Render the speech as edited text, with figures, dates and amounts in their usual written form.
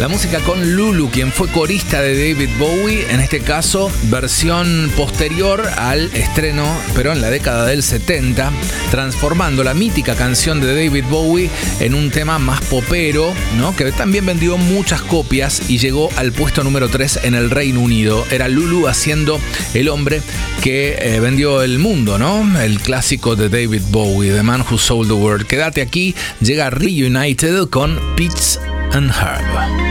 La música con Lulu, quien fue corista de David Bowie, en este caso versión posterior al estreno, pero en la década del 70, transformando la mítica canción de David Bowie en un tema más popero, ¿no? Que también vendió muchas copias y llegó al puesto número 3 en el Reino Unido. Era Lulu haciendo El hombre que vendió el mundo, ¿no? El clásico de David Bowie, The Man Who Sold the World. Quédate aquí, llega Reunited con Pitts and Herb.